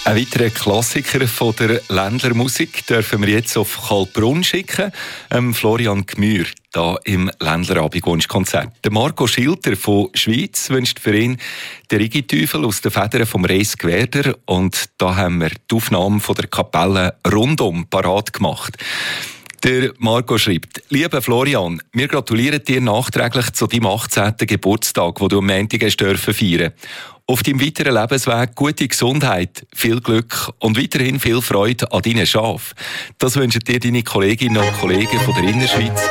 Ein weiterer Klassiker von der Ländlermusik dürfen wir jetzt auf Kaltbrunn schicken. Florian Gmür, hier im Ländler Abendwunschkonzert. Der Marco Schilter von Schweiz wünscht für ihn den Rigitüfel aus den Federn vom Reis Gwerder. Und da haben wir die Aufnahme von der Kapelle rundum parat gemacht. Der Marco schreibt: Lieber Florian, wir gratulieren dir nachträglich zu deinem 18. Geburtstag, den du am Montag feiern durfte. Auf deinem weiteren Lebensweg gute Gesundheit, viel Glück und weiterhin viel Freude an deinen Schafen. Das wünschen dir deine Kolleginnen und Kollegen von der Innerschweiz.